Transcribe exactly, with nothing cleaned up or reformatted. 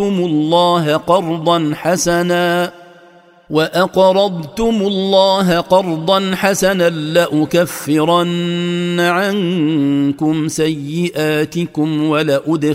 الله قرضا حسنا وأقرضتم الله قرضا حسنا لأكفرن عنكم سيئاتكم ولأدخلنكم